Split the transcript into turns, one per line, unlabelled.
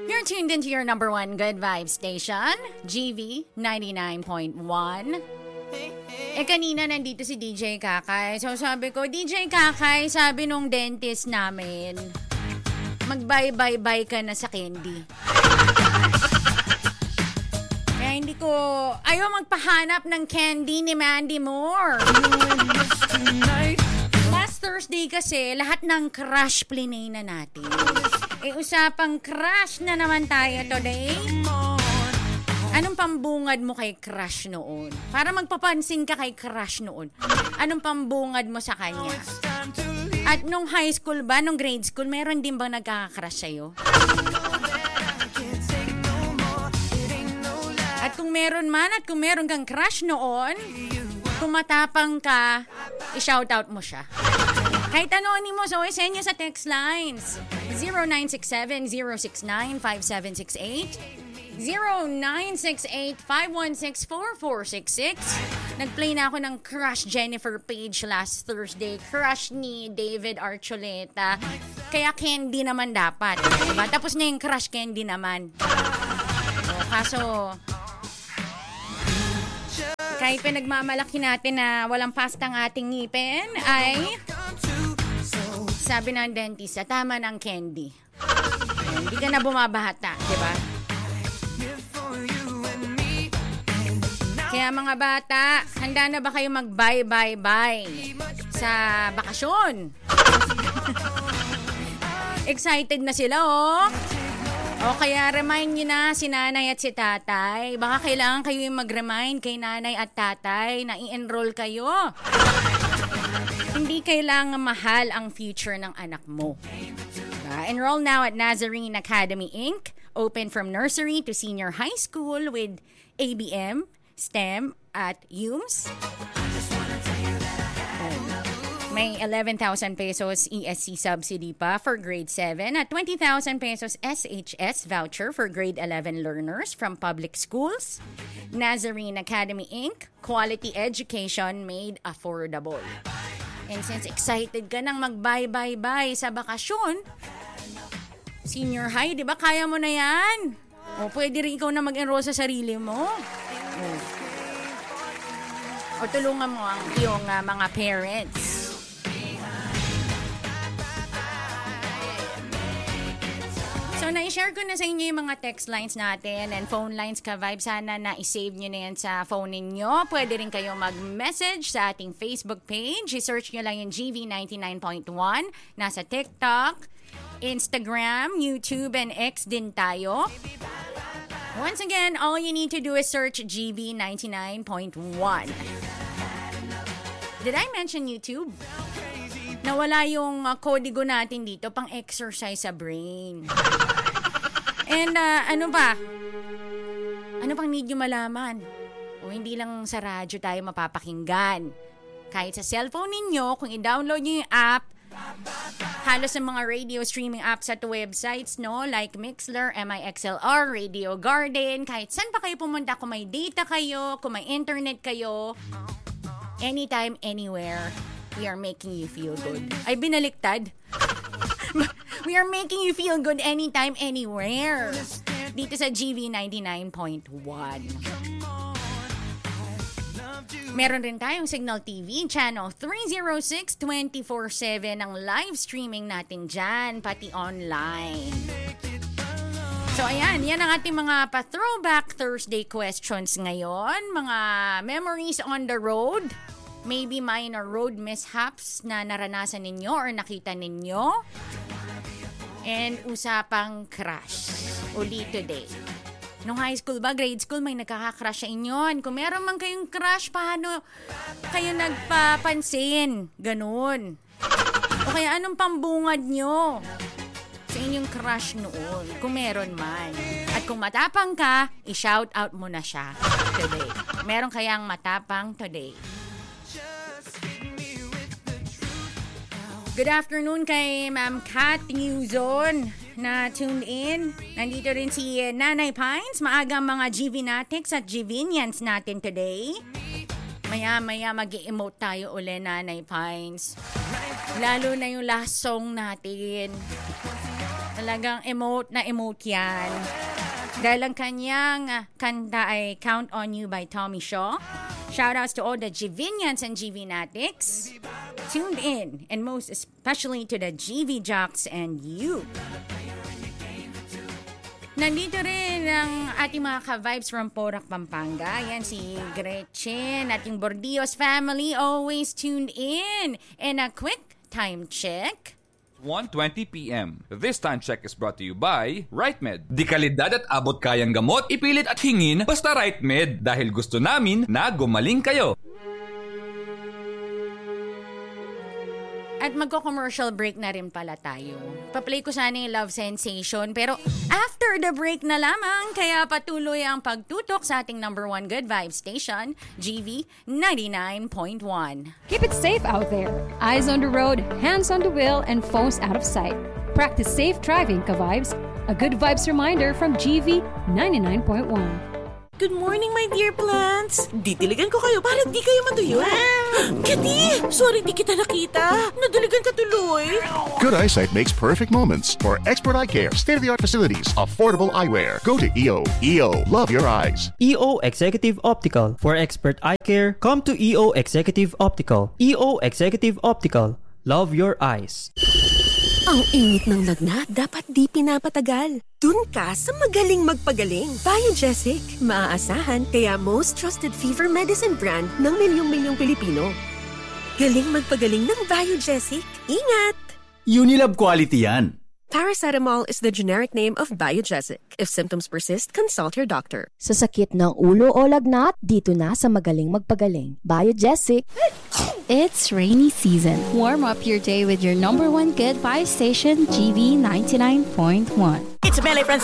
You're tuned into your number one good vibe station, GV 99.1. Kanina nandito si DJ Kakay. So sabi ko, DJ Kakay, sabi nung dentist namin, mag-bye-bye-bye ka na sa candy. Kaya hindi ko, ayaw magpahanap ng candy ni Mandy Moore. Last Thursday kasi, lahat ng crush plinay na natin. Usapang crush na naman tayo today. Anong pambungad mo kay crush noon? Para magpapansin ka kay crush noon. Anong pambungad mo sa kanya? At nung high school ba, nung grade school, meron din bang nagkaka-crush sa'yo? At kung meron man at kung meron kang crush noon, kung matapang ka, i-shoutout mo siya. Kahit anonymous, so send nyo sa text lines. 0967-069-5768, 0968-516-4466. Nag-play na ako ng Crush Jennifer Page last Thursday. Crush ni David Archuleta. Kaya candy naman dapat. Diba? Tapos na yung crush candy naman. Kaso, kahit pinagmamalaki natin na walang pasta ang ating ngipin, ay sabi ng dentist, tama ng candy. Hindi ka na bumabahata, di ba? Kaya mga bata, handa na ba kayo mag-bye-bye-bye sa bakasyon? Excited na sila, oh. O kaya remind nyo na si nanay at si tatay. Baka kailangan kayo yung mag-remind kay nanay at tatay na i-enroll kayo. Hindi kailangan mahal ang future ng anak mo. Enroll now at Nazarene Academy Inc. Open from nursery to senior high school with ABM, STEM at UMS. May 11,000 pesos ESC subsidy pa for grade 7 at 20,000 pesos SHS voucher for grade 11 learners from public schools. Nazarene Academy Inc. Quality education made affordable. And since excited ka nang mag-bye-bye-bye sa bakasyon, senior high, di ba? Kaya mo na yan. O pwede rin ikaw na mag-enroll sa sarili mo. O tulungan mo ang iyong mga parents. So, na-share ko na sa inyo yung mga text lines natin and phone lines ka-vibe. Sana na-save nyo na yan sa phone ninyo. Pwede rin kayo mag-message sa ating Facebook page. I-search nyo lang yung GV99.1. Nasa TikTok, Instagram, YouTube, and X din tayo. Once again, all you need to do is search GV99.1. Did I mention YouTube? Nawala yung kodigo natin dito pang exercise sa brain. And ano ba? Ano pang need nyo malaman? O hindi lang sa radyo tayo mapapakinggan. Kahit sa cellphone ninyo, kung i-download nyo yung app, halos sa mga radio streaming apps at websites, no? Like Mixlr, MIXLR, Radio Garden, kahit saan pa kayo pumunta, kung may data kayo, kung may internet kayo, anytime, anywhere, we are making you feel good. Ay, binaliktad. We are making you feel good anytime, anywhere. Dito sa GV 99.1. Meron rin tayong Signal TV, channel 306, 24/7 ang live streaming natin dyan, pati online. So ayan, yan ang ating mga pa-throwback Thursday questions ngayon. Mga memories on the road. Maybe minor road mishaps na naranasan ninyo or nakita ninyo. And usapang crush. Uli today. Nung high school ba, grade school, may nagkaka-crush sa inyo. Kung meron man kayong crush, paano kayo nagpapansin? Ganun. O kaya anong pambungad nyo sa inyong crush noon? Kung meron man. At kung matapang ka, i-shout out mo na siya today. Meron kayang matapang today? Good afternoon kay Ma'am Kat Newzon na tuned in. Nandito rin si Nanay Pines. Maagang mga GV-natics at GVinians natin today. Maya-maya mag-i-emote tayo uli, Nanay Pines. Lalo na yung last song natin. Talagang emote na emote yan. Dahil ang kanyang kanta ay Count on You by Tommy Shaw. Shoutouts to all the Gvinians and Gvinatics tuned in, and most especially to the GV Jocks and you. Nandito rin ang ating mga ka-vibes from Porac, Pampanga. Yan si Gretchen at yung Bordios family always tuned in. And a quick time check.
1:20 p.m. This time check is brought to you by RightMed. Di kalidad at abot kayang gamot, ipilit at hingin, basta RightMed. Dahil gusto namin na gumaling kayo.
At magko-commercial break na rin pala tayo. Pa-play ko sana yung Love Sensation, pero after the break na lamang, kaya patuloy ang pagtutok sa ating number 1 good vibe station, GV 99.1.
Keep it safe out there. Eyes on the road, hands on the wheel, and phones out of sight. Practice safe driving, ka-vibes. A good vibes reminder from GV 99.1.
Good morning, my dear plants. Didiligan ko kayo para di kayo matuyo. Kitty! Sorry di kita nakita. Nadiligan ka tuloy.
Good eyesight makes perfect moments. For expert eye care, state-of-the-art facilities, affordable eyewear. Go to EO. EO, love your eyes.
EO Executive Optical. For expert eye care, come to EO Executive Optical. EO Executive Optical. Love your eyes.
Ang init ng lagnat, dapat di pinapatagal. Dun ka sa magaling magpagaling. Biogesic, maaasahan kaya most trusted fever medicine brand ng milyong-milyong Pilipino. Galing magpagaling ng Biogesic. Ingat!
Unilab quality yan.
Paracetamol is the generic name of Biogesic. If symptoms persist, consult your doctor.
Sa sakit ng ulo o lagnat, dito na sa magaling magpagaling. Biogesic.
It's rainy season. Warm up your day with your number 1 good vibe station, GV 99.1.
It's Melee Friends